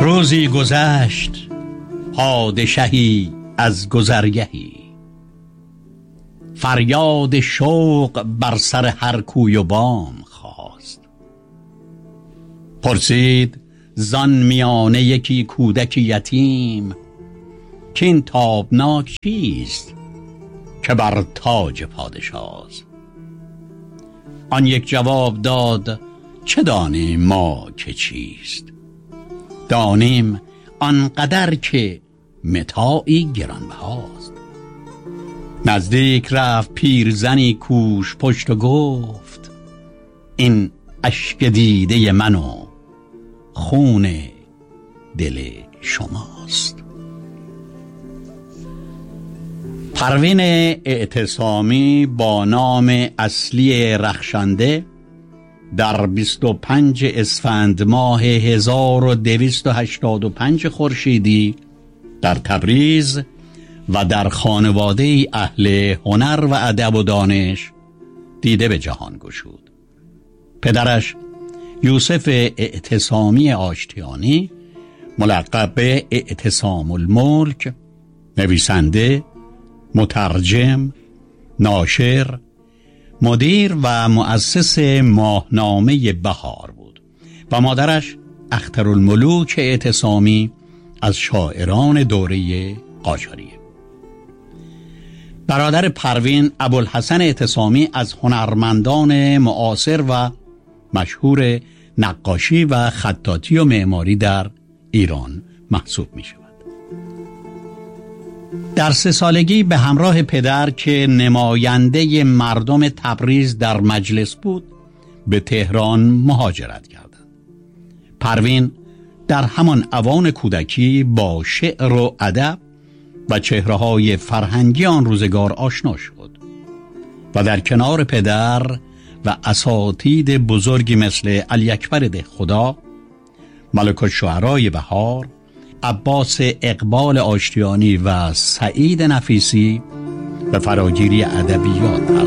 روزی گذشت پادشهی از گذرگهی، فریاد شوق بر سر هر کوی و بام خاست. پرسید زان میانه یکی کودک یتیم، که این تابناک چیست که بر تاج پادشاست؟ آن یک جواب داد چه دانیم ما که چیست؟ دانیم آنقدر که متاعی گرانبهاست. نزدیک رفت پیرزنی کوش پشت و گفت، این اشک دیده من و خون دل شماست. پروین اعتصامی با نام اصلی رخشنده در 25 اسفند ماه 1285 خورشیدی در تبریز و در خانواده اهل هنر و ادب و دانش دیده به جهان گشود. پدرش یوسف اعتصامی آشتیانی ملقب به اعتصام الملک، نویسنده، مترجم، ناشر، مدیر و مؤسس ماهنامه بهار بود و مادرش اخترالملوک اعتصامی از شاعران دوره قاجاریه. برادر پروین ابوالحسن اعتصامی از هنرمندان معاصر و مشهور نقاشی و خطاطی و معماری در ایران محسوب می شود. در 3 سالگی به همراه پدر که نماینده مردم تبریز در مجلس بود به تهران مهاجرت کردند. پروین در همان اوان کودکی با شعر و ادب و چهره‌های فرهنگی آن روزگار آشنا شد و در کنار پدر و اساتید بزرگی مثل علی اکبر دهخدا، ملک الشعرای بهار، عباس اقبال آشتیانی و سعید نفیسی به فراگیری ادبیات پرداخت.